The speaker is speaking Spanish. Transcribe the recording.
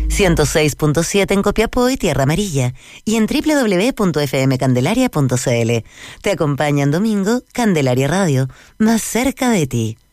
106.7 en Copiapó y Tierra Amarilla, y en www.fmcandelaria.cl. Te acompaña en domingo Candelaria Radio, más cerca de ti.